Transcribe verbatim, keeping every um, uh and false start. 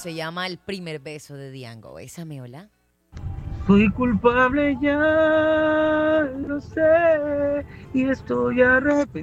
Se llama El primer beso de Diango. Bésame, hola. Soy culpable, ya lo sé, y estoy arrepentido.